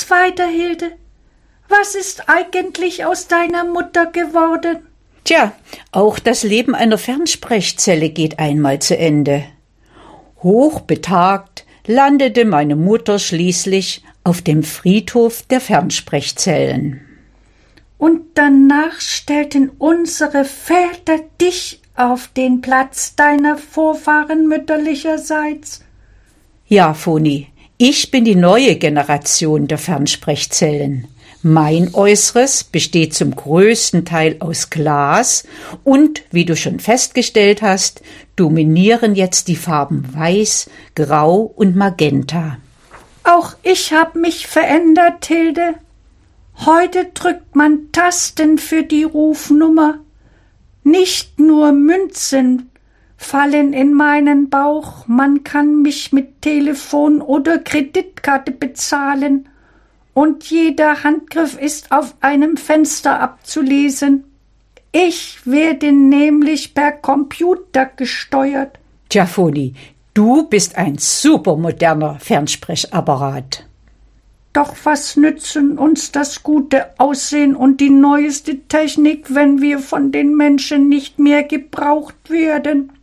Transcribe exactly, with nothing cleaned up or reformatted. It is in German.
geht's weiter, Hilde? Was ist eigentlich aus deiner Mutter geworden? Tja, auch das Leben einer Fernsprechzelle geht einmal zu Ende. Hochbetagt landete meine Mutter schließlich auf dem Friedhof der Fernsprechzellen. Und danach stellten unsere Väter dich auf den Platz deiner Vorfahren mütterlicherseits? Ja, Foni, ich bin die neue Generation der Fernsprechzellen. Mein Äußeres besteht zum größten Teil aus Glas und, wie du schon festgestellt hast, dominieren jetzt die Farben Weiß, Grau und Magenta. Auch ich hab mich verändert, Hilde. Heute drückt man Tasten für die Rufnummer. Nicht nur Münzen fallen in meinen Bauch, man kann mich mit Telefon oder Kreditkarte bezahlen. Und jeder Handgriff ist auf einem Fenster abzulesen. Ich werde nämlich per Computer gesteuert. Tja, Foni, du bist ein supermoderner Fernsprechapparat. Doch was nützen uns das gute Aussehen und die neueste Technik, wenn wir von den Menschen nicht mehr gebraucht werden?